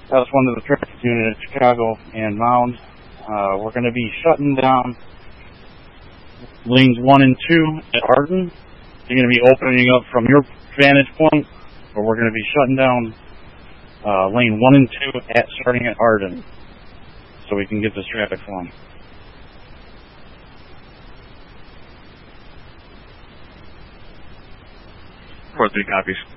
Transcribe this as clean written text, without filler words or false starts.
That's one of the traffic unit at Chicago and Mound. We're going to be shutting down lanes 1 and 2 at Arden. You're going to be opening up from your vantage point, but we're going to be shutting down lane 1 and 2 starting at Arden, so we can get this traffic flowing. 4-3 copies.